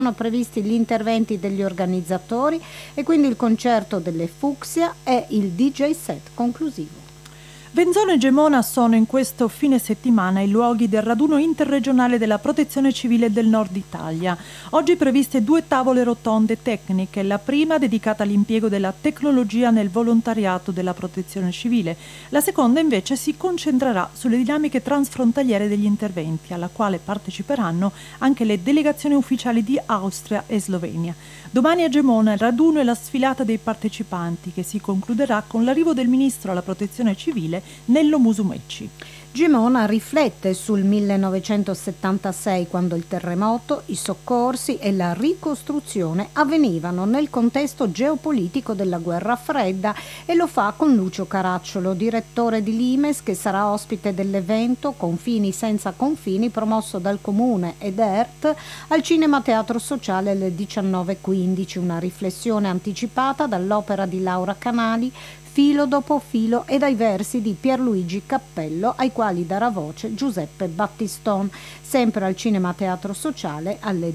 Sono previsti gli interventi degli organizzatori e quindi il concerto delle Fucsia e il DJ set conclusivo. Venzone e Gemona sono in questo fine settimana i luoghi del raduno interregionale della Protezione Civile del Nord Italia. Oggi previste 2 tavole rotonde tecniche, la prima dedicata all'impiego della tecnologia nel volontariato della Protezione Civile, la seconda invece si concentrerà sulle dinamiche transfrontaliere degli interventi, alla quale parteciperanno anche le delegazioni ufficiali di Austria e Slovenia. Domani a Gemona il raduno e la sfilata dei partecipanti, che si concluderà con l'arrivo del ministro alla Protezione Civile Nello Musumeci. Gemona riflette sul 1976, quando il terremoto, i soccorsi e la ricostruzione avvenivano nel contesto geopolitico della guerra fredda, e lo fa con Lucio Caracciolo, direttore di Limes, che sarà ospite dell'evento Confini senza confini, promosso dal Comune ed ERT al Cinema Teatro Sociale alle 19:15, una riflessione anticipata dall'opera di Laura Canali, Filo dopo filo, e dai versi di Pierluigi Cappello, ai quali darà voce Giuseppe Battiston, sempre al Cinema Teatro Sociale alle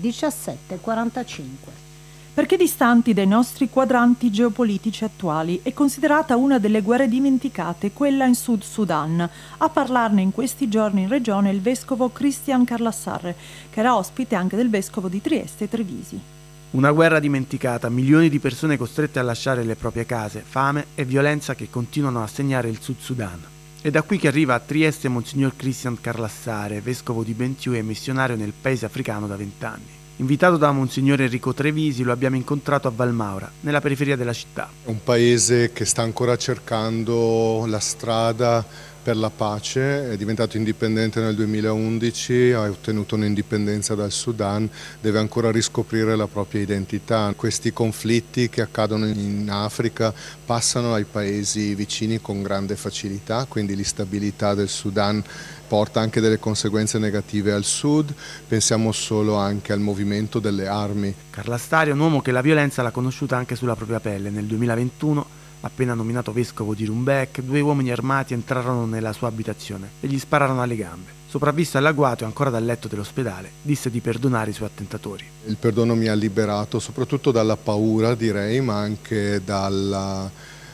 17:45. Perché distanti dai nostri quadranti geopolitici attuali, è considerata una delle guerre dimenticate quella in Sud Sudan. A parlarne in questi giorni in regione il vescovo Christian Carlassarre, che era ospite anche del vescovo di Trieste Trevisi. Una guerra dimenticata, milioni di persone costrette a lasciare le proprie case, fame e violenza che continuano a segnare il Sud Sudan. È da qui che arriva a Trieste Monsignor Christian Carlassare, vescovo di Bentiu e missionario nel paese africano da 20 anni. Invitato da Monsignor Enrico Trevisi, lo abbiamo incontrato a Valmaura, nella periferia della città. È un paese che sta ancora cercando la strada per la pace, è diventato indipendente nel 2011, ha ottenuto un'indipendenza dal Sudan, deve ancora riscoprire la propria identità. Questi conflitti che accadono in Africa passano ai paesi vicini con grande facilità, quindi l'instabilità del Sudan porta anche delle conseguenze negative al sud, pensiamo solo anche al movimento delle armi. Carlassare è un uomo che la violenza l'ha conosciuta anche sulla propria pelle. Nel 2021, appena nominato vescovo di Rumbek, 2 uomini armati entrarono nella sua abitazione e gli spararono alle gambe. Sopravvisto all'agguato e ancora dal letto dell'ospedale, disse di perdonare i suoi attentatori. Il perdono mi ha liberato soprattutto dalla paura, direi, ma anche dalla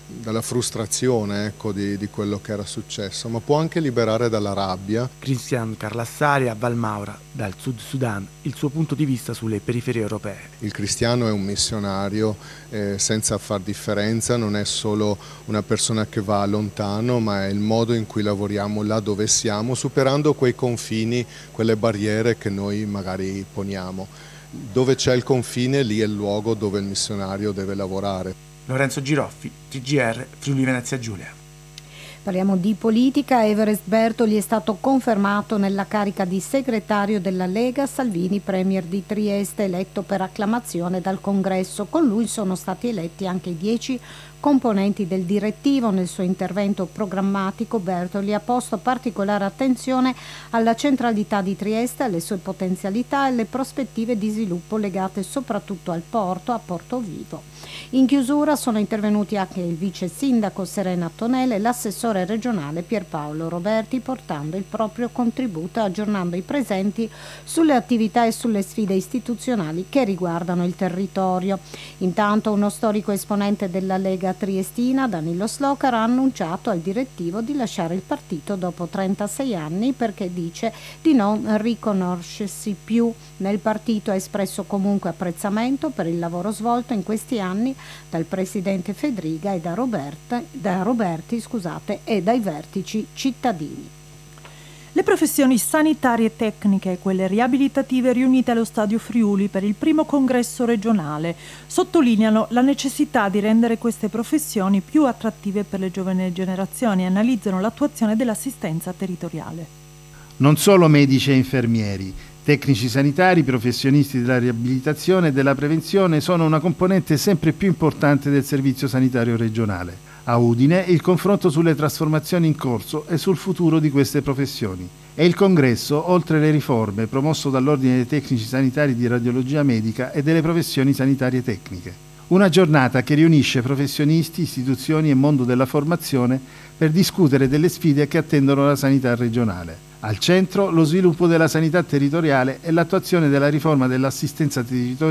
frustrazione, di quello che era successo, ma può anche liberare dalla rabbia. Christian Carlassare a Valmaura, dal Sud Sudan, il suo punto di vista sulle periferie europee. Il cristiano è un missionario senza far differenza, non è solo una persona che va lontano, ma è il modo in cui lavoriamo là dove siamo, superando quei confini, quelle barriere che noi magari poniamo. Dove c'è il confine, lì è il luogo dove il missionario deve lavorare. Lorenzo Giroffi, TGR, Friuli Venezia Giulia. Parliamo di politica. Everest Bertoli è stato confermato nella carica di segretario della Lega. Salvini, premier di Trieste, eletto per acclamazione dal Congresso. Con lui sono stati eletti anche i 10 componenti del direttivo. Nel suo intervento programmatico Bertoli ha posto particolare attenzione alla centralità di Trieste, alle sue potenzialità e alle prospettive di sviluppo legate soprattutto al porto, a Porto Vivo. In chiusura sono intervenuti anche il vice sindaco Serena Tonele e l'assessore regionale Pierpaolo Roberti, portando il proprio contributo e aggiornando i presenti sulle attività e sulle sfide istituzionali che riguardano il territorio. Intanto uno storico esponente della Lega triestina, Danilo Slocar, ha annunciato al direttivo di lasciare il partito dopo 36 anni perché dice di non riconoscersi più nel partito. Ha espresso comunque apprezzamento per il lavoro svolto in questi anni dal presidente Fedriga e da Roberti e dai vertici cittadini. Le professioni sanitarie e tecniche e quelle riabilitative riunite allo Stadio Friuli per il primo congresso regionale sottolineano la necessità di rendere queste professioni più attrattive per le giovani generazioni e analizzano l'attuazione dell'assistenza territoriale. Non solo medici e infermieri, tecnici sanitari, professionisti della riabilitazione e della prevenzione sono una componente sempre più importante del servizio sanitario regionale. A Udine il confronto sulle trasformazioni in corso e sul futuro di queste professioni. E il congresso, oltre le riforme, promosso dall'Ordine dei Tecnici Sanitari di Radiologia Medica e delle professioni sanitarie tecniche. Una giornata che riunisce professionisti, istituzioni e mondo della formazione per discutere delle sfide che attendono la sanità regionale. Al centro lo sviluppo della sanità territoriale e l'attuazione della riforma dell'assistenza territoriale